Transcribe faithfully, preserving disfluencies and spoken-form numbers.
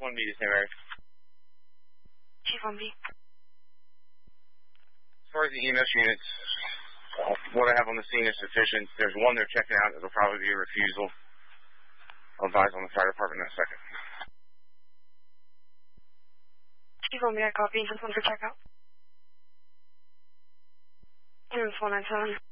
one B to Saint Mary. Chief one B. As far as the E M S units, what I have on the scene is sufficient. There's one they're checking out. It'll probably be a refusal. I'll advise on the fire department in a second. Chief one B, I copy. Just one for checkout. Units one nine seven.